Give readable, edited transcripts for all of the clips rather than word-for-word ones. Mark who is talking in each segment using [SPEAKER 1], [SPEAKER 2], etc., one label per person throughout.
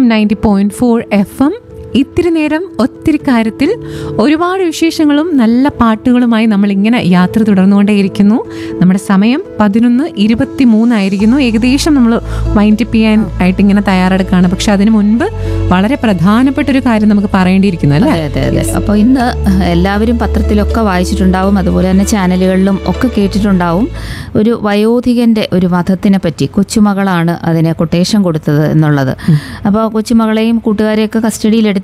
[SPEAKER 1] 90.4 FM. ഇത്തിരി നേരം ഒത്തിരി കാര്യത്തിൽ ഒരുപാട് വിശേഷങ്ങളും നല്ല പാട്ടുകളുമായി നമ്മളിങ്ങനെ യാത്ര തുടർന്നുകൊണ്ടേയിരിക്കുന്നു. നമ്മുടെ സമയം 11:23 ആയിരിക്കുന്നു. ഏകദേശം നമ്മൾ വൈൻഡപ്പ് ചെയ്യാൻ ആയിട്ട് ഇങ്ങനെ തയ്യാറെടുക്കുകയാണ്. പക്ഷെ അതിനു മുൻപ് വളരെ പ്രധാനപ്പെട്ട ഒരു കാര്യം നമുക്ക് പറയേണ്ടിയിരിക്കുന്നു അല്ലേ?
[SPEAKER 2] അതെ. അപ്പോൾ ഇന്ന് എല്ലാവരും പത്രത്തിലൊക്കെ വായിച്ചിട്ടുണ്ടാവും, അതുപോലെ തന്നെ ചാനലുകളിലും ഒക്കെ കേട്ടിട്ടുണ്ടാവും. ഒരു വയോധികന്റെ ഒരു വധത്തിനെ പറ്റി, കൊച്ചുമകളാണ് അതിനെ കൊട്ടേഷൻ കൊടുത്തത് എന്നുള്ളത്. അപ്പോൾ കൊച്ചുമകളെയും കൂട്ടുകാരെയൊക്കെ കസ്റ്റഡിയിലെടുത്തിട്ടുണ്ട്.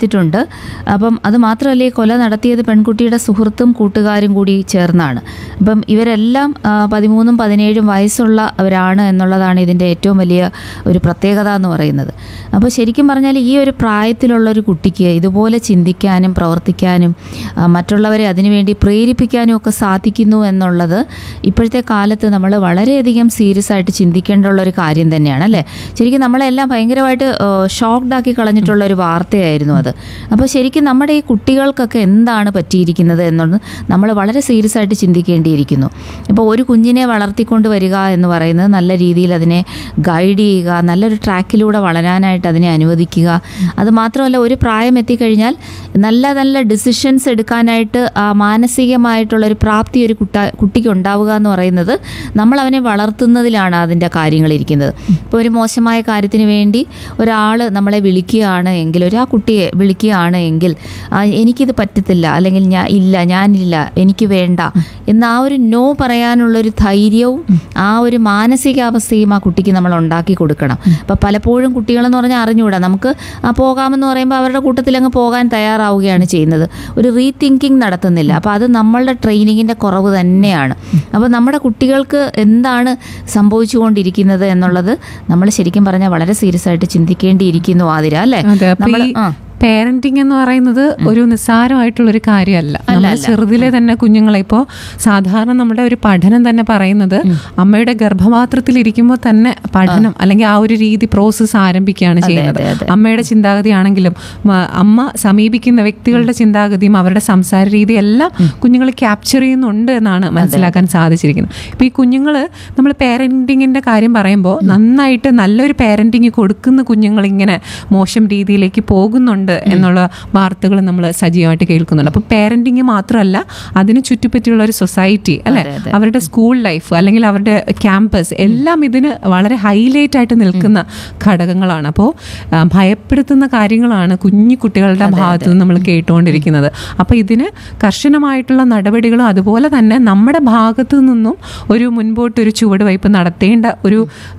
[SPEAKER 2] അപ്പം അത് മാത്രമല്ല, ഈ കൊല നടത്തിയത് പെൺകുട്ടിയുടെ സുഹൃത്തും കൂട്ടുകാരും കൂടി ചേർന്നാണ്. അപ്പം ഇവരെല്ലാം 13 17 വയസ്സുള്ളവരാണ് എന്നുള്ളതാണ് ഇതിൻ്റെ ഏറ്റവും വലിയ ഒരു പ്രത്യേകത എന്ന് പറയുന്നത്. അപ്പോൾ ശരിക്കും പറഞ്ഞാൽ ഈ ഒരു പ്രായത്തിലുള്ള ഒരു കുട്ടിക്ക് ഇതുപോലെ ചിന്തിക്കാനും പ്രവർത്തിക്കാനും മറ്റുള്ളവരെ അതിനുവേണ്ടി പ്രേരിപ്പിക്കാനും ഒക്കെ സാധിക്കുന്നു എന്നുള്ളത് ഇപ്പോഴത്തെ കാലത്ത് നമ്മൾ വളരെയധികം സീരിയസ് ആയിട്ട് ചിന്തിക്കേണ്ടുള്ള ഒരു കാര്യം തന്നെയാണ് അല്ലേ? ശരിക്കും നമ്മളെല്ലാം ഭയങ്കരമായിട്ട് ഷോക്ക്ഡാക്കി കളഞ്ഞിട്ടുള്ള ഒരു വാർത്തയായിരുന്നു അത്. അപ്പോൾ ശരിക്കും നമ്മുടെ ഈ കുട്ടികൾക്കൊക്കെ എന്താണ് പറ്റിയിരിക്കുന്നത് എന്നുള്ളത് നമ്മൾ വളരെ സീരിയസ് ആയിട്ട് ചിന്തിക്കേണ്ടിയിരിക്കുന്നു. ഇപ്പോൾ ഒരു കുഞ്ഞിനെ വളർത്തിക്കൊണ്ട് വരിക എന്ന് പറയുന്നത് നല്ല രീതിയിൽ അതിനെ ഗൈഡ് ചെയ്യുക, നല്ലൊരു ട്രാക്കിലൂടെ വളരാനായിട്ട് അതിനെ അനുവദിക്കുക. അതുമാത്രമല്ല, ഒരു പ്രായം എത്തിക്കഴിഞ്ഞാൽ നല്ല നല്ല ഡിസിഷൻസ് എടുക്കാനായിട്ട് മാനസികമായിട്ടുള്ളൊരു പ്രാപ്തി ഒരു കുട്ടിക്ക് ഉണ്ടാവുക എന്ന് പറയുന്നത് നമ്മൾ അവനെ വളർത്തുന്നതിലാണ് അതിൻ്റെ കാര്യങ്ങളിരിക്കുന്നത്. ഇപ്പോൾ ഒരു മോശമായ കാര്യത്തിന് വേണ്ടി ഒരാൾ നമ്മളെ വിളിക്കുകയാണ് എങ്കിൽ, ആ കുട്ടിയെ വിളിക്കുകയാണ് എങ്കിൽ, എനിക്കിത് പറ്റത്തില്ല, അല്ലെങ്കിൽ ഞാനില്ല, എനിക്ക് വേണ്ട എന്ന ആ ഒരു നോ പറയാനുള്ളൊരു ധൈര്യവും ആ ഒരു മാനസികാവസ്ഥയും ആ കുട്ടിക്ക് നമ്മൾ ഉണ്ടാക്കി കൊടുക്കണം. അപ്പം പലപ്പോഴും കുട്ടികളെന്ന് പറഞ്ഞാൽ അറിഞ്ഞുകൂടാ, നമുക്ക് പോകാമെന്ന് പറയുമ്പോൾ അവരുടെ കൂട്ടത്തിൽ അങ്ങ് പോകാൻ തയ്യാറാവുകയാണ് ചെയ്യുന്നത്, ഒരു റീതിങ്കിങ് നടത്തുന്നില്ല. അപ്പോൾ അത് നമ്മളുടെ ട്രെയിനിങ്ങിൻ്റെ കുറവ് തന്നെയാണ്. അപ്പോൾ നമ്മുടെ കുട്ടികൾക്ക് എന്താണ് സംഭവിച്ചുകൊണ്ടിരിക്കുന്നത് എന്നുള്ളത് നമ്മൾ ശരിക്കും പറഞ്ഞാൽ വളരെ സീരിയസ് ആയിട്ട് ചിന്തിക്കേണ്ടിയിരിക്കുന്നു ആതിര, അല്ലേ? നമ്മൾ
[SPEAKER 1] പേരന്റിങ് എന്ന് പറയുന്നത് ഒരു നിസ്സാരമായിട്ടുള്ളൊരു കാര്യമല്ല. നമ്മൾ ചെറുതിലെ തന്നെ കുഞ്ഞുങ്ങളെ, ഇപ്പോൾ സാധാരണ നമ്മുടെ ഒരു പഠനം തന്നെ പറയുന്നത് അമ്മയുടെ ഗർഭപാത്രത്തിൽ ഇരിക്കുമ്പോൾ തന്നെ പഠനം അല്ലെങ്കിൽ ആ ഒരു രീതി പ്രോസസ്സ് ആരംഭിക്കുകയാണ് ചെയ്യുന്നത്. അമ്മയുടെ ചിന്താഗതിയാണെങ്കിലും അമ്മ സമീപിക്കുന്ന വ്യക്തികളുടെ ചിന്താഗതിയും അവരുടെ സംസാര രീതി എല്ലാം കുഞ്ഞുങ്ങൾ ക്യാപ്ചർ ചെയ്യുന്നുണ്ട് എന്നാണ് മനസ്സിലാക്കാൻ സാധിച്ചിരിക്കുന്നത്. ഇപ്പം ഈ കുഞ്ഞുങ്ങൾ, നമ്മൾ പേരന്റിങ്ങിന്റെ കാര്യം പറയുമ്പോൾ നന്നായിട്ട് നല്ലൊരു പേരന്റിങ് കൊടുക്കുന്ന കുഞ്ഞുങ്ങൾ ഇങ്ങനെ മോശം രീതിയിലേക്ക് പോകുന്നുണ്ട് എന്നുള്ള വാർത്തകൾ നമ്മൾ സജീവമായിട്ട് കേൾക്കുന്നുണ്ട്. അപ്പോൾ പേരന്റിങ് മാത്രമല്ല, അതിന് ചുറ്റിപ്പറ്റിയുള്ള ഒരു സൊസൈറ്റി അല്ലെ, അവരുടെ സ്കൂൾ ലൈഫ് അല്ലെങ്കിൽ അവരുടെ ക്യാമ്പസ് എല്ലാം ഇതിന് വളരെ ഹൈലൈറ്റ് ആയിട്ട് നിൽക്കുന്ന ഘടകങ്ങളാണ്. അപ്പോൾ ഭയപ്പെടുത്തുന്ന കാര്യങ്ങളാണ് കുഞ്ഞു കുട്ടികളുടെ ഭാഗത്തു നിന്ന് നമ്മൾ കേട്ടുകൊണ്ടിരിക്കുന്നത്. അപ്പോൾ ഇതിന് കർശനമായിട്ടുള്ള നടപടികളും അതുപോലെ തന്നെ നമ്മുടെ ഭാഗത്തു നിന്നും ഒരു മുൻപോട്ടൊരു ചുവടുവയ്പ് നടത്തേണ്ട ഒരു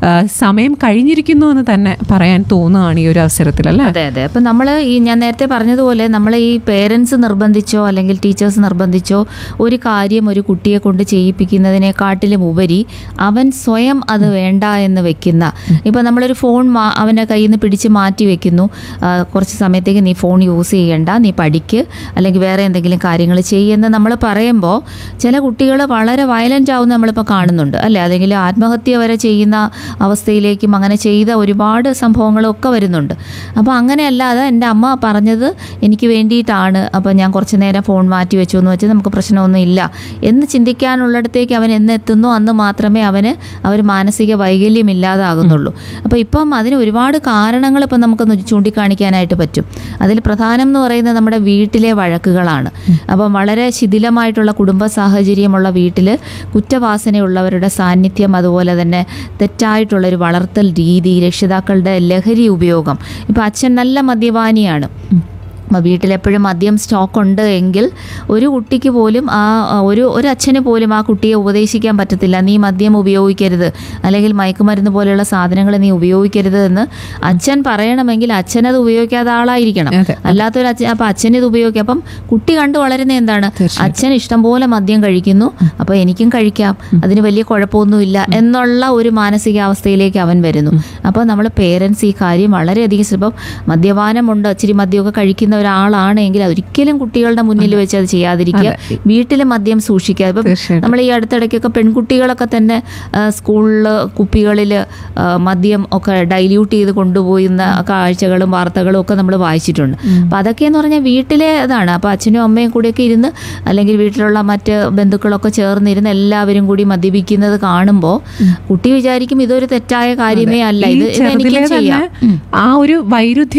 [SPEAKER 1] സമയം കഴിഞ്ഞിരിക്കുന്നു എന്ന് തന്നെ പറയാൻ തോന്നുകയാണ് ഈ ഒരു അവസരത്തിൽ, അല്ലേ?
[SPEAKER 2] അതെ. അപ്പം നമ്മൾ ഞാൻ നേരത്തെ പറഞ്ഞതുപോലെ നമ്മൾ ഈ പേരൻസ് നിർബന്ധിച്ചോ അല്ലെങ്കിൽ ടീച്ചേഴ്സ് നിർബന്ധിച്ചോ ഒരു കാര്യം ഒരു കുട്ടിയെ കൊണ്ട് ചെയ്യിപ്പിക്കുന്നതിനെക്കാട്ടിലും ഉപരി അവൻ സ്വയം അത് വേണ്ട എന്ന് വെക്കുന്ന, ഇപ്പം നമ്മളൊരു ഫോൺ അവൻ്റെ കയ്യിൽ നിന്ന് പിടിച്ച് മാറ്റി വെക്കുന്നു, കുറച്ച് സമയത്തേക്ക് നീ ഫോൺ യൂസ് ചെയ്യണ്ട, നീ പഠിക്ക് അല്ലെങ്കിൽ വേറെ എന്തെങ്കിലും കാര്യങ്ങൾ ചെയ്യുമെന്ന് നമ്മൾ പറയുമ്പോൾ ചില കുട്ടികൾ വളരെ വയലൻ്റ് ആവുന്ന നമ്മളിപ്പോൾ കാണുന്നുണ്ട് അല്ലേ? അല്ലെങ്കിൽ ആത്മഹത്യ വരെ ചെയ്യുന്ന അവസ്ഥയിലേക്കും അങ്ങനെ ചെയ്ത ഒരുപാട് സംഭവങ്ങളൊക്കെ വരുന്നുണ്ട്. അപ്പോൾ അങ്ങനെയല്ലാതെ എൻ്റെ അമ്മ പറഞ്ഞത് എനിക്ക് വേണ്ടിയിട്ടാണ്, അപ്പോൾ ഞാൻ കുറച്ച് നേരം ഫോൺ മാറ്റി വെച്ചു എന്ന് വെച്ചാൽ നമുക്ക് പ്രശ്നമൊന്നും ഇല്ല എന്ന് ചിന്തിക്കാനുള്ളിടത്തേക്ക് അവൻ എന്നെത്തുന്നു അന്ന് മാത്രമേ അവന് മാനസിക വൈകല്യം ഇല്ലാതാകുന്നുള്ളൂ. അപ്പോൾ ഇപ്പം അതിന് ഒരുപാട് കാരണങ്ങൾ ഇപ്പം നമുക്കൊന്ന് ചൂണ്ടിക്കാണിക്കാനായിട്ട് പറ്റും. അതിൽ പ്രധാനം എന്ന് പറയുന്നത് നമ്മുടെ വീട്ടിലെ വഴക്കുകളാണ്. അപ്പം വളരെ ശിഥിലമായിട്ടുള്ള കുടുംബ സാഹചര്യമുള്ള വീട്ടിൽ കുറ്റവാസനയുള്ളവരുടെ സാന്നിധ്യം, അതുപോലെ തന്നെ തെറ്റായിട്ടുള്ളൊരു വളർത്തൽ രീതി, രക്ഷിതാക്കളുടെ ലഹരി ഉപയോഗം. ഇപ്പം അച്ഛൻ നല്ല മദ്യപാനിയാണ്, വീട്ടിലെപ്പോഴും മദ്യം സ്റ്റോക്ക് ഉണ്ട് എങ്കിൽ ഒരു കുട്ടിക്ക് പോലും ഒരു അച്ഛന് പോലും ആ കുട്ടിയെ ഉപദേശിക്കാൻ പറ്റത്തില്ല, നീ മദ്യം ഉപയോഗിക്കരുത് അല്ലെങ്കിൽ മയക്കുമരുന്ന് പോലെയുള്ള സാധനങ്ങൾ നീ ഉപയോഗിക്കരുത് എന്ന് അച്ഛൻ പറയണമെങ്കിൽ അച്ഛനത് ഉപയോഗിക്കാത്ത ആളായിരിക്കണം. അല്ലാത്തൊരു അച്ഛൻ, അപ്പം അച്ഛനിത് ഉപയോഗിക്കാം. അപ്പം കുട്ടി കണ്ടു വളരുന്ന എന്താണ്, അച്ഛൻ ഇഷ്ടംപോലെ മദ്യം കഴിക്കുന്നു, അപ്പോൾ എനിക്കും കഴിക്കാം, അതിന് വലിയ കുഴപ്പമൊന്നുമില്ല എന്നുള്ള ഒരു മാനസികാവസ്ഥയിലേക്ക് അവൻ വരുന്നു. അപ്പോൾ നമ്മൾ പേരൻസ് ഈ കാര്യം വളരെയധികം ശ്രദ്ധ, മദ്യപാനമുണ്ട്, ഇച്ചിരി മദ്യമൊക്കെ കഴിക്കുന്ന ഒരാളാണെങ്കിൽ ഒരിക്കലും കുട്ടികളുടെ മുന്നിൽ വെച്ച് അത് ചെയ്യാതിരിക്കുക. വീട്ടിൽ മദ്യം സൂക്ഷിക്കുക. ഇപ്പം നമ്മൾ ഈ അടുത്തിടയ്ക്കൊക്കെ പെൺകുട്ടികളൊക്കെ തന്നെ സ്കൂളിൽ കുപ്പികളിൽ മദ്യം ഒക്കെ ഡൈല്യൂട്ട് ചെയ്ത് കൊണ്ടുപോകുന്ന കാഴ്ചകളും വാർത്തകളും ഒക്കെ നമ്മൾ വായിച്ചിട്ടുണ്ട്. അപ്പം അതൊക്കെയെന്ന് പറഞ്ഞാൽ വീട്ടിലെ അതാണ്. അപ്പോൾ അച്ഛനും അമ്മയും കൂടെയൊക്കെ ഇരുന്ന് അല്ലെങ്കിൽ വീട്ടിലുള്ള മറ്റ് ബന്ധുക്കളൊക്കെ ചേർന്നിരുന്ന് എല്ലാവരും കൂടി മദ്യപിക്കുന്നത് കാണുമ്പോൾ കുട്ടി വിചാരിക്കും ഇതൊരു തെറ്റായ കാര്യമേ അല്ല, ഇത് എനിക്ക് ചെയ്യാം.
[SPEAKER 1] ആ ഒരു വൈരുദ്ധ്യം